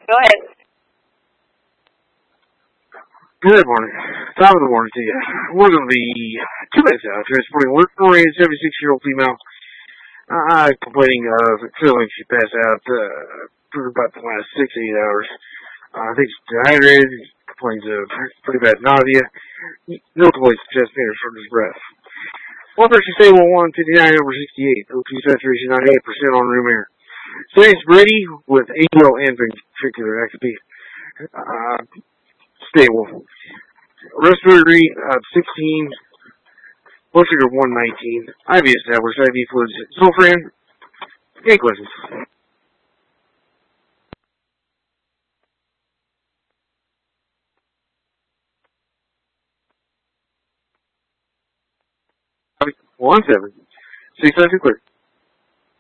Go ahead. Good morning. Top of the morning to you. We're going to be 2 minutes out. Transporting work for a 76-year-old female. Complaining of feeling she passed out for about the last 6 to 8 hours. I think she's dehydrated. Complains of pretty bad nausea. No complaints of chest pain or shortness of breath. Blood pressure stable 159/68. O2 saturation 98% on room air. Serious Brady with atrial and ventricular activity. Stable. Respiratory rate 16. Blood sugar 119. IV established. IV fluids. Zofran. Any questions? Copy. 17. 692 clear.